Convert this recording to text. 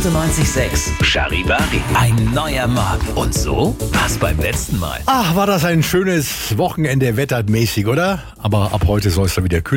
98,6. Charivari. Ein neuer Morgen. Und so war's beim letzten Mal. Ach, war das ein schönes Wochenende wettermäßig, oder? Aber ab heute soll es dann wieder kühler